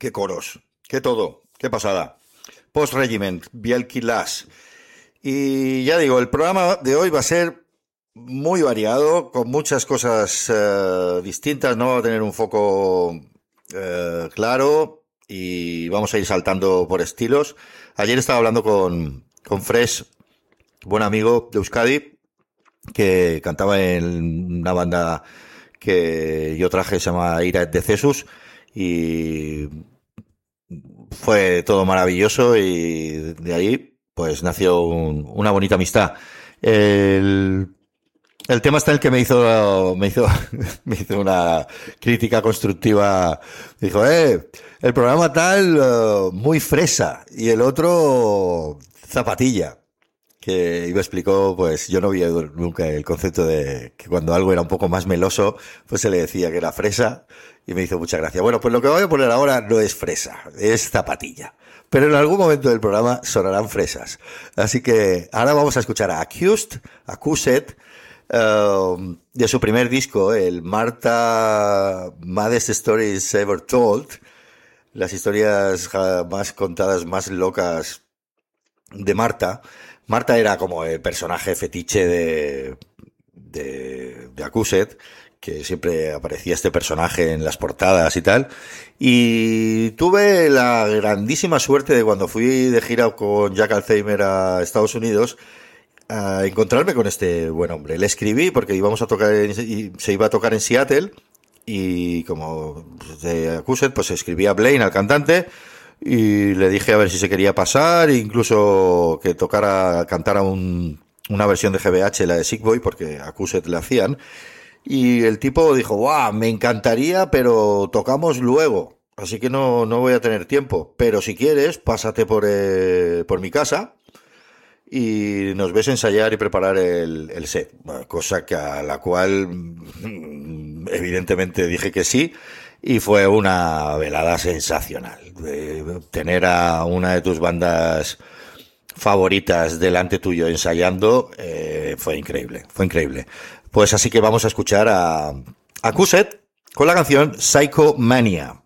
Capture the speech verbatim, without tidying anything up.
qué coros, qué todo, qué pasada. Post Regiment, Wielki Las. Y ya digo, el programa de hoy va a ser muy variado, con muchas cosas eh, distintas, no va a tener un foco eh, claro y vamos a ir saltando por estilos. Ayer estaba hablando con, con Fresh, buen amigo de Euskadi, que cantaba en una banda que yo traje, se llama Ira de Cesus, y fue todo maravilloso y de ahí pues nació un, una bonita amistad. El, el tema está en el que me hizo me hizo me hizo una crítica constructiva. Dijo, eh, el programa tal uh, muy fresa y el otro zapatilla. Que y me explicó, pues yo no vi nunca el concepto de que cuando algo era un poco más meloso, pues se le decía que era fresa, y me hizo mucha gracia. Bueno, pues lo que voy a poner ahora no es fresa, es zapatilla. Pero en algún momento del programa sonarán fresas. Así que ahora vamos a escuchar a Accused, Accused, uh, de su primer disco, el Martha Maddest Stories Ever Told, las historias más contadas, más locas de Marta. Marta era como el personaje fetiche de, de, de Accused, que siempre aparecía este personaje en las portadas y tal. Y tuve la grandísima suerte de, cuando fui de gira con Jack Alzheimer a Estados Unidos, a encontrarme con este buen hombre. Le escribí porque íbamos a tocar en, se iba a tocar en Seattle, y como de Accused, pues escribí a Blaine, al cantante, y le dije a ver si se quería pasar, incluso que tocara, cantara un, una versión de G B H, la de Sick Boy, porque Accused la hacían. Y el tipo dijo, ¡guau! Me encantaría, pero tocamos luego, así que no, no voy a tener tiempo. Pero si quieres, pásate por, eh, por mi casa y nos ves ensayar y preparar el, el set. Bueno, cosa que a la cual evidentemente dije que sí. Y fue una velada sensacional. De tener a una de tus bandas favoritas delante tuyo ensayando, eh, fue increíble, fue increíble. Pues así que vamos a escuchar a Accused con la canción Psychomania.